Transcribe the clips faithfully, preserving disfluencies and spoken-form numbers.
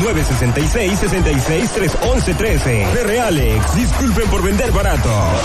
nueve seis seis, seis seis tres once trece. Ferrealex, disculpen por vender barato.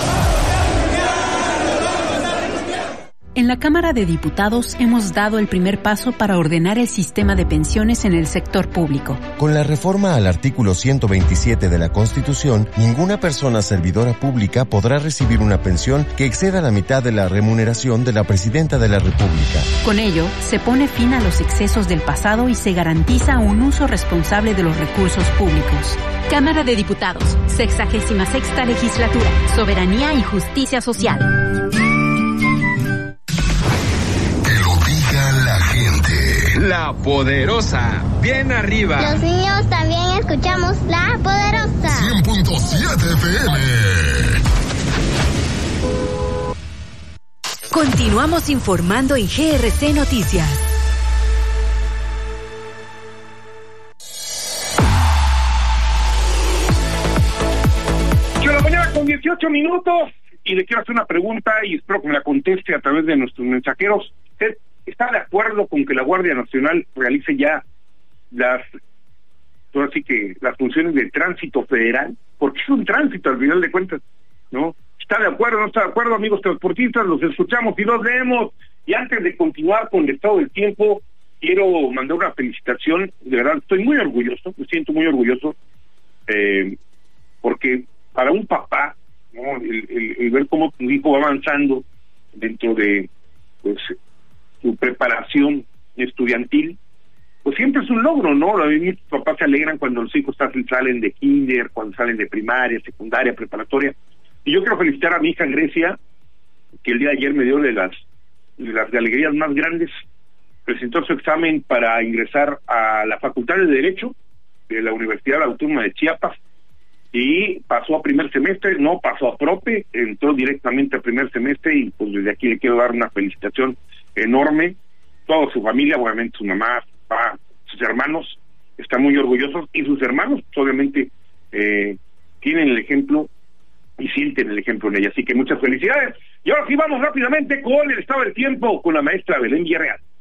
En la Cámara de Diputados hemos dado el primer paso para ordenar el sistema de pensiones en el sector público. Con la reforma al artículo ciento veintisiete de la Constitución, ninguna persona servidora pública podrá recibir una pensión que exceda la mitad de la remuneración de la Presidenta de la República. Con ello, se pone fin a los excesos del pasado y se garantiza un uso responsable de los recursos públicos. Cámara de Diputados, sexagésima sexta legislatura, soberanía y justicia social. La gente. La Poderosa, bien arriba. Los niños también escuchamos La Poderosa. cien punto siete F M. Continuamos informando en G R C Noticias. ocho de la mañana con dieciocho minutos y le quiero hacer una pregunta y espero que me la conteste a través de nuestros mensajeros. ¿Usted está de acuerdo con que la Guardia Nacional realice ya las, así que las funciones de tránsito federal? Porque es un tránsito al final de cuentas, ¿no? ¿Está de acuerdo o no está de acuerdo, amigos transportistas? Los escuchamos y los leemos. Y antes de continuar con el estado del tiempo, quiero mandar una felicitación. De verdad, estoy muy orgulloso, me siento muy orgulloso, eh, porque para un papá, ¿no? el, el, el ver cómo tu hijo va avanzando dentro de, pues, su preparación estudiantil, pues siempre es un logro, ¿no? Mis papás se alegran cuando los hijos salen de kinder, cuando salen de primaria, secundaria, preparatoria. Y yo quiero felicitar a mi hija Grecia, que el día de ayer me dio de las, de las alegrías más grandes. Presentó su examen para ingresar a la Facultad de Derecho de la Universidad Autónoma de Chiapas y pasó a primer semestre, no pasó a prope, entró directamente a primer semestre y pues desde aquí le quiero dar una felicitación enorme. Toda su familia, obviamente su mamá, su papá, sus hermanos, están muy orgullosos y sus hermanos pues, obviamente eh, tienen el ejemplo y sienten el ejemplo en ella, así que muchas felicidades. Y ahora sí vamos rápidamente con el estado del tiempo con la maestra Belén Villarreal.